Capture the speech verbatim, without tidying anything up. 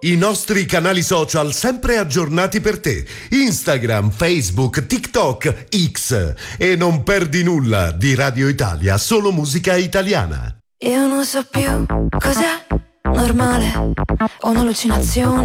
I nostri canali social sempre aggiornati per te. Instagram, Facebook, TikTok, X. E non perdi nulla di Radio Italia, solo musica italiana. Io non so più cos'è normale o un'allucinazione.